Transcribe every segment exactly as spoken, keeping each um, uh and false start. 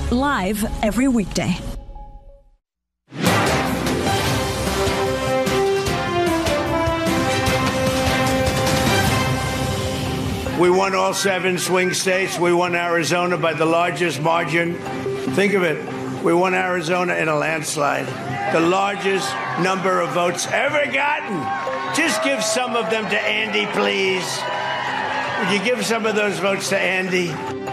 live every weekday. We won all seven swing states. We won Arizona by the largest margin. Think of it. We won Arizona in a landslide. The largest number of votes ever gotten. Just give some of them to Andy, please. Would you give some of those votes to Andy?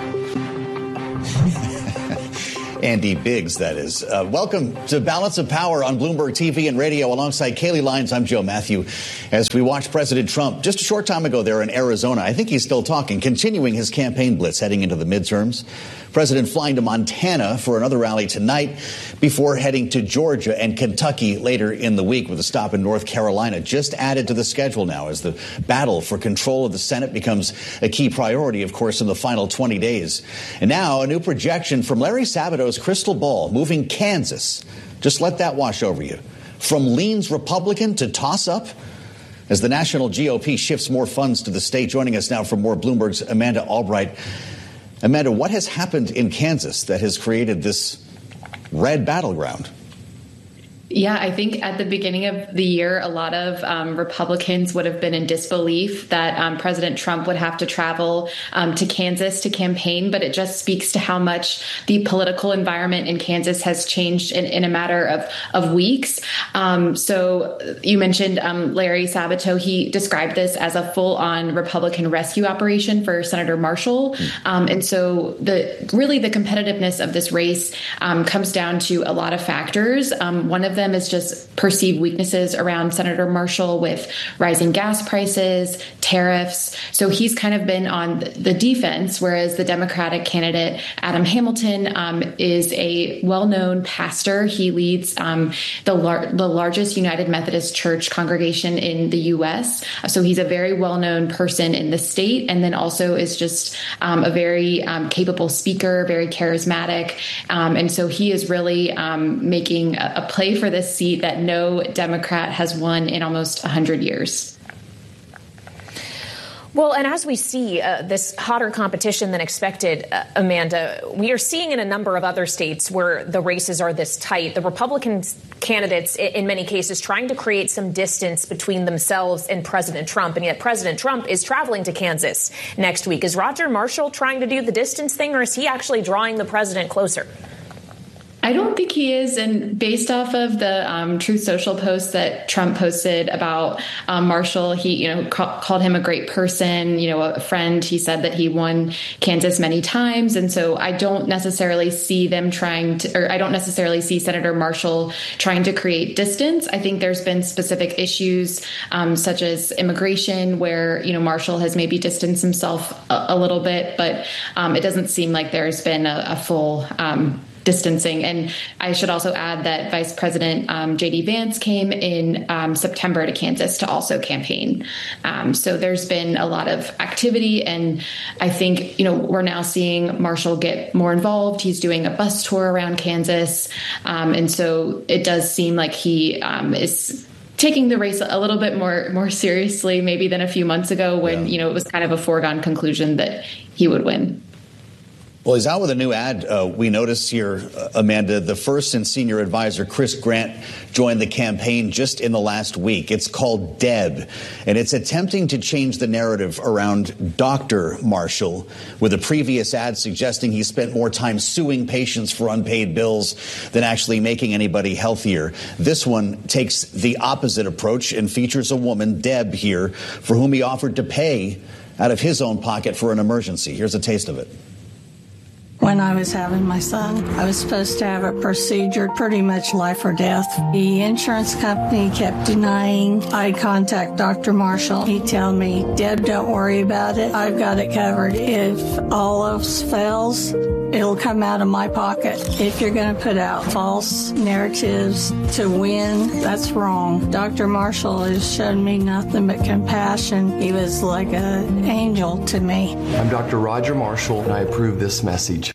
Andy Biggs, that is. Uh, welcome to Balance of Power on Bloomberg T V and radio. Alongside Kayleigh Lyons, I'm Joe Matthew. As we watch President Trump just a short time ago there in Arizona, I think he's still talking, continuing his campaign blitz heading into the midterms. President flying to Montana for another rally tonight before heading to Georgia and Kentucky later in the week with a stop in North Carolina, just added to the schedule now as the battle for control of the Senate becomes a key priority, of course, in the final twenty days. And now a new projection from Larry Sabato's crystal ball moving Kansas. Just let that wash over you. From leans Republican to toss up as the national G O P shifts more funds to the state. Joining us now from more, Bloomberg's Amanda Albright. Amanda, what has happened in Kansas that has created this red battleground? Yeah, I think at the beginning of the year, a lot of um, Republicans would have been in disbelief that um, President Trump would have to travel um, to Kansas to campaign. But it just speaks to how much the political environment in Kansas has changed in, in a matter of, of weeks. Um, so you mentioned um, Larry Sabato. He described this as a full on Republican rescue operation for Senator Marshall. Um, and so the really the competitiveness of this race um, comes down to a lot of factors. Um, one of them is just perceived weaknesses around Senator Marshall with rising gas prices, tariffs. So he's kind of been on the defense, whereas the Democratic candidate, Adam Hamilton, um, is a well-known pastor. He leads um, the, lar- the largest United Methodist Church congregation in the U S. So he's a very well-known person in the state, and then also is just um, a very um, capable speaker, very charismatic. Um, and so he is really um, making a, a play for this seat that no Democrat has won in almost one hundred years. Well, and as we see uh, this hotter competition than expected, uh, Amanda, we are seeing in a number of other states where the races are this tight, the Republican candidates, in many cases, trying to create some distance between themselves and President Trump. And yet President Trump is traveling to Kansas next week. Is Roger Marshall trying to do the distance thing, or is he actually drawing the president closer? I don't think he is. And based off of the um, Truth Social post that Trump posted about um, Marshall, he, you know, ca- called him a great person, you know, a friend. He said that he won Kansas many times. And so I don't necessarily see them trying to, or I don't necessarily see Senator Marshall trying to create distance. I think there's been specific issues um, such as immigration where, you know, Marshall has maybe distanced himself a, a little bit, but um, it doesn't seem like there's been a, a full um distancing. And I should also add that Vice President um, J D Vance came in um, September to Kansas to also campaign. Um, so there's been a lot of activity. And I think, you know, we're now seeing Marshall get more involved. He's doing a bus tour around Kansas. Um, and so it does seem like he um, is taking the race a little bit more more seriously, maybe than a few months ago when, yeah. you know, it was kind of a foregone conclusion that he would win. Well, he's out with a new ad. Uh, we notice here, uh, Amanda, the first and senior advisor, Chris Grant, joined the campaign just in the last week. It's called Deb, and it's attempting to change the narrative around Doctor Marshall, with a previous ad suggesting he spent more time suing patients for unpaid bills than actually making anybody healthier. This one takes the opposite approach and features a woman, Deb, here, for whom he offered to pay out of his own pocket for an emergency. Here's a taste of it. When I was having my son, I was supposed to have a procedure, pretty much life or death. The insurance company kept denying. I'd contact Doctor Marshall. He'd tell me, Deb, don't worry about it. I've got it covered. If all else fails, it'll come out of my pocket. If you're going to put out false narratives to win, that's wrong. Doctor Marshall has shown me nothing but compassion. He was like an angel to me. I'm Doctor Roger Marshall, and I approve this message.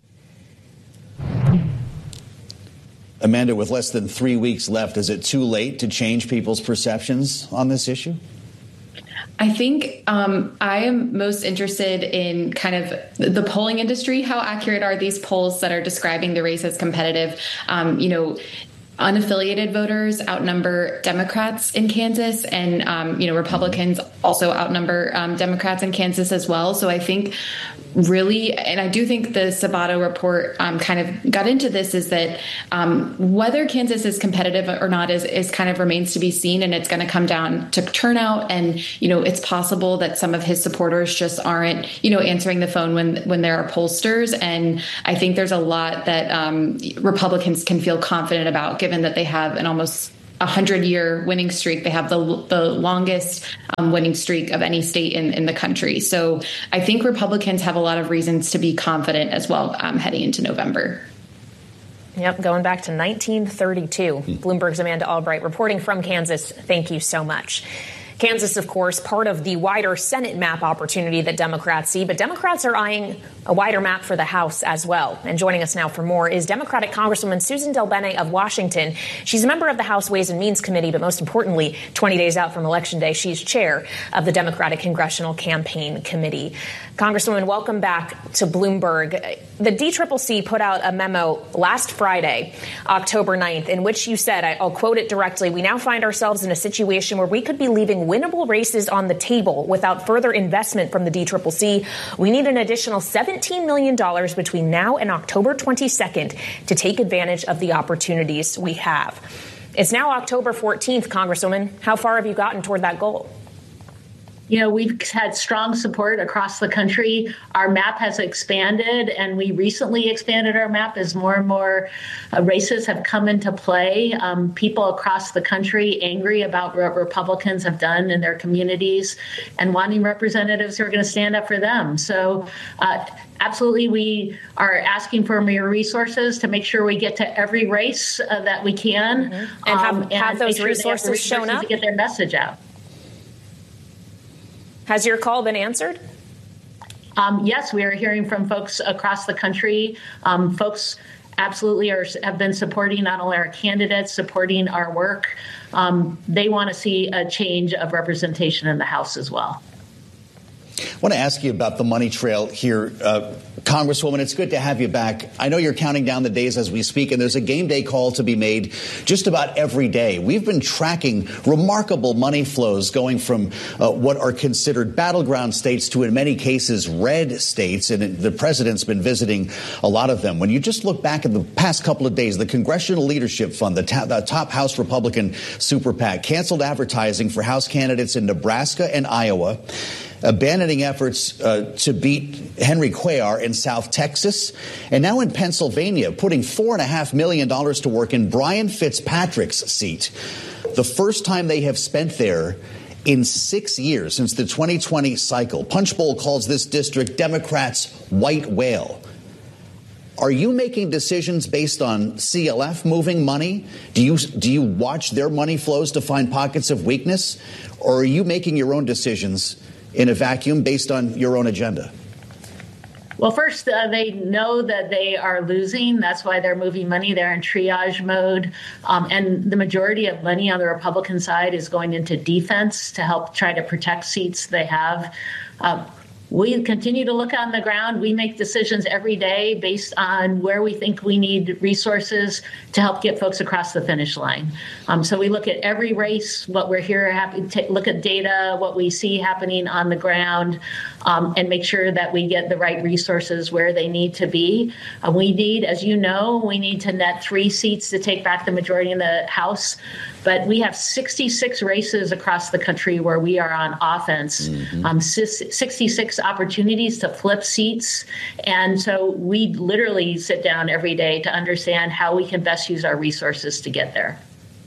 Amanda, with less than three weeks left, is it too late to change people's perceptions on this issue? I think um, I am most interested in kind of the polling industry. How accurate are these polls that are describing the race as competitive? Um, you know, unaffiliated voters outnumber Democrats in Kansas, and um, you know, Republicans also outnumber um, Democrats in Kansas as well. So I think really, and I do think the Sabato report um, kind of got into this, is that um, whether Kansas is competitive or not is, is kind of remains to be seen, and it's going to come down to turnout. And, you know, it's possible that some of his supporters just aren't, you know, answering the phone when, when there are pollsters. And I think there's a lot that um, Republicans can feel confident about, given that they have an almost a hundred-year winning streak. They have the the longest um, winning streak of any state in, in the country. So I think Republicans have a lot of reasons to be confident as well um, heading into November. Yep, going back to nineteen thirty-two. Bloomberg's Amanda Albright reporting from Kansas. Thank you so much. Kansas, of course, part of the wider Senate map opportunity that Democrats see, but Democrats are eyeing a wider map for the House as well. And joining us now for more is Democratic Congresswoman Susan DelBene of Washington. She's a member of the House Ways and Means Committee, but most importantly, twenty days out from Election Day, she's chair of the Democratic Congressional Campaign Committee. Congresswoman, welcome back to Bloomberg. The D C C C put out a memo last Friday, October ninth, in which you said, I'll quote it directly, "We now find ourselves in a situation where we could be leaving winnable races on the table without further investment from the D C C C. We need an additional seventeen million dollars between now and October twenty-second to take advantage of the opportunities we have." It's now October fourteenth, Congresswoman. How far have you gotten toward that goal? You know, we've had strong support across the country. Our map has expanded, and we recently expanded our map as more and more uh, races have come into play. Um, people across the country angry about what Republicans have done in their communities and wanting representatives who are going to stand up for them. So uh, absolutely, we are asking for more resources to make sure we get to every race uh, that we can. Mm-hmm. And have, um, have and those sure resources, resources shown up? To get their message out. Has your call been answered? Um, yes, we are hearing from folks across the country. Um, folks absolutely are, have been supporting not only our candidates, supporting our work. Um, they want to see a change of representation in the House as well. I want to ask you about the money trail here. Uh, Congresswoman, it's good to have you back. I know you're counting down the days as we speak, and there's a game day call to be made just about every day. We've been tracking remarkable money flows going from uh, what are considered battleground states to, in many cases, red states, and the president's been visiting a lot of them. When you just look back at the past couple of days, the Congressional Leadership Fund, the, ta- the top House Republican super PAC, canceled advertising for House candidates in Nebraska and Iowa, abandoning efforts uh, to beat Henry Cuellar in South Texas, and now in Pennsylvania, putting four and a half million dollars to work in Brian Fitzpatrick's seat. The first time they have spent there in six years since the twenty twenty cycle. Punchbowl calls this district Democrats' white whale. Are you making decisions based on C L F moving money? Do you do you watch their money flows to find pockets of weakness? Or are you making your own decisions in a vacuum based on your own agenda? Well, first, uh, they know that they are losing. That's why they're moving money. They're in triage mode. Um, and the majority of money on the Republican side is going into defense to help try to protect seats they have. Uh, We continue to look on the ground. We make decisions every day based on where we think we need resources to help get folks across the finish line. Um, so we look at every race, what we're here, happy to look at data, what we see happening on the ground, um, and make sure that we get the right resources where they need to be. Uh, we need, as you know, we need to net three seats to take back the majority in the House. But we have sixty-six races across the country where we are on offense, mm-hmm. um, sixty-six opportunities to flip seats. And so we literally sit down every day to understand how we can best use our resources to get there.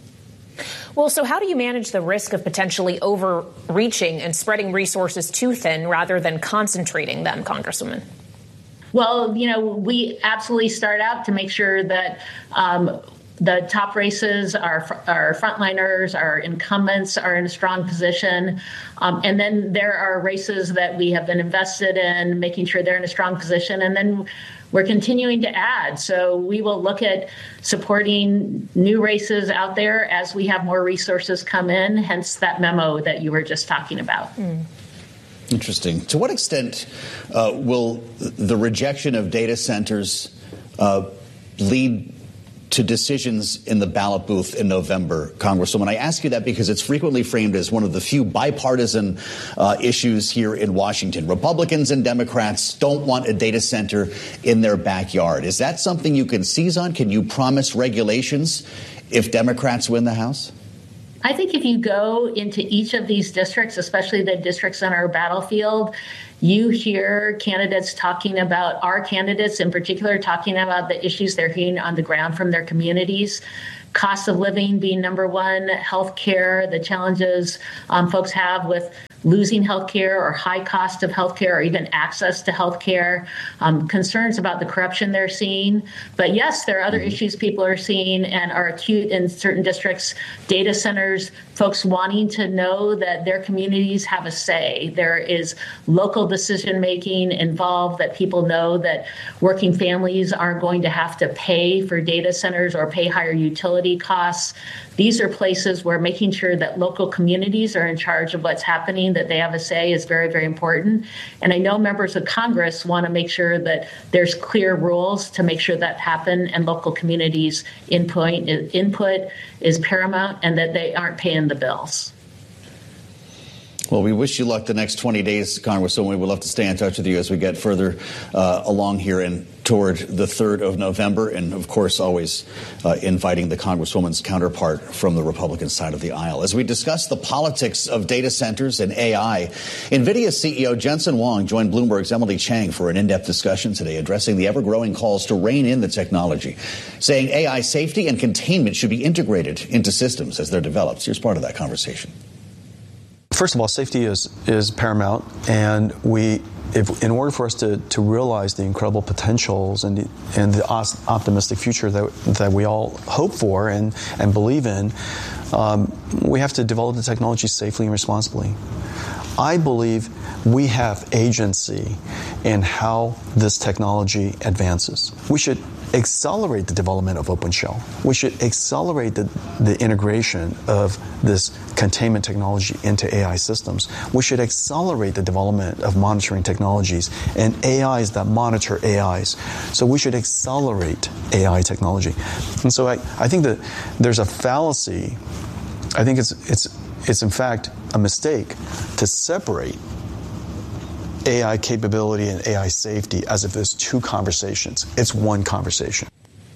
Well, so how do you manage the risk of potentially overreaching and spreading resources too thin rather than concentrating them, Congresswoman? Well, you know, we absolutely start out to make sure that um, the top races, our, our frontliners, our incumbents are in a strong position. Um, and then there are races that we have been invested in, making sure they're in a strong position. And then we're continuing to add. So we will look at supporting new races out there as we have more resources come in, hence that memo that you were just talking about. Mm. Interesting. To what extent uh, will the rejection of data centers uh, lead to decisions in the ballot booth in November, Congresswoman? I ask you that because it's frequently framed as one of the few bipartisan uh, issues here in Washington. Republicans and Democrats don't want a data center in their backyard. Is that something you can seize on? Can you promise regulations if Democrats win the House? I think if you go into each of these districts, especially the districts on our battlefield, you hear candidates talking about, our candidates in particular, talking about the issues they're hearing on the ground from their communities. Cost of living being number one, health care, the challenges um, folks have with losing health care or high cost of health care or even access to health care, um, concerns about the corruption they're seeing. But yes, there are other issues people are seeing and are acute in certain districts, data centers, folks wanting to know that their communities have a say. There is local decision making involved, that people know that working families aren't going to have to pay for data centers or pay higher utility costs. These are places where making sure that local communities are in charge of what's happening, that they have a say, is very, very important. And I know members of Congress want to make sure that there's clear rules to make sure that happen, and local communities' input, input is paramount, and that they aren't paying the bills. Well, we wish you luck the next twenty days, Congresswoman. We would love to stay in touch with you as we get further uh, along here and toward the third of November. And, of course, always uh, inviting the Congresswoman's counterpart from the Republican side of the aisle. As we discuss the politics of data centers and A I, NVIDIA C E O Jensen Huang joined Bloomberg's Emily Chang for an in-depth discussion today, addressing the ever-growing calls to rein in the technology, saying A I safety and containment should be integrated into systems as they're developed. Here's part of that conversation. First of all, safety is, is paramount, and we, if, in order for us to, to realize the incredible potentials and the, and the optimistic future that, that we all hope for and, and believe in, um, we have to develop the technology safely and responsibly. I believe we have agency in how this technology advances. We should accelerate the development of OpenShell. We should accelerate the, the integration of this containment technology into A I systems. We should accelerate the development of monitoring technologies and A Is that monitor A Is. So we should accelerate A I technology. And so I, I think that there's a fallacy. I think it's it's it's in fact a mistake to separate A I capability and A I safety as if there's two conversations. It's one conversation.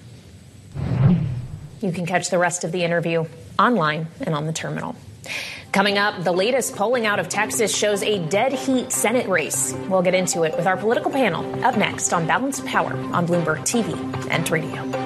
You can catch the rest of the interview online and on the terminal. Coming up, the latest polling out of Texas shows a dead heat Senate race. We'll get into it with our political panel up next on Balance of Power on Bloomberg T V and radio.